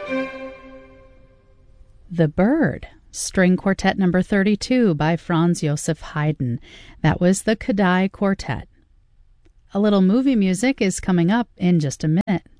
The Bird, String Quartet Number 32 by Franz Joseph Haydn. That was the Kadai Quartet. A little movie music is coming up in just a minute.